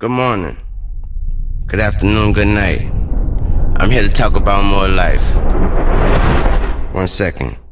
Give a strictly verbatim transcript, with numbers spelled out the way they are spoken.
Good morning. Good afternoon, good night. I'm here to talk about more life. One second.